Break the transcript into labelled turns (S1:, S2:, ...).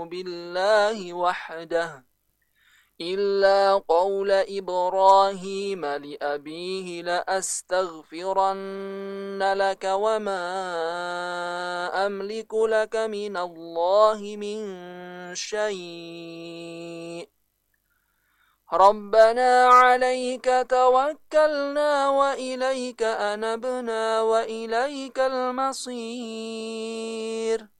S1: بالله وحده إلا قول إبراهيم لأبيه لأستغفرن لك وما أملك لك من الله من شيء ربنا عليك توكلنا وإليك أنبنا وإليك المصير